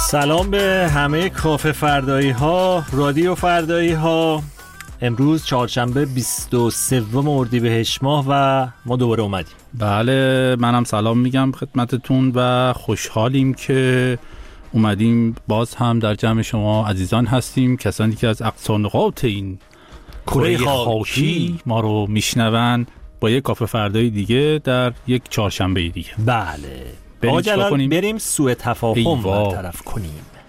سلام به همه کافه فردایی ها، رادیو فردایی ها. امروز چهارشنبه 23 اردیبهشت ماه و ما دوباره اومدیم. بله، منم سلام میگم خدمتتون و خوشحالیم که اومدیم. باز هم در جمع شما عزیزان هستیم، کسانی که از اقصا نقاط این کره خاکی ما رو میشنون با یک کافه فردایی دیگه در یک چهارشنبه دیگه. بله، آقا جلال بریم سوء تفاهم برطرف کنیم.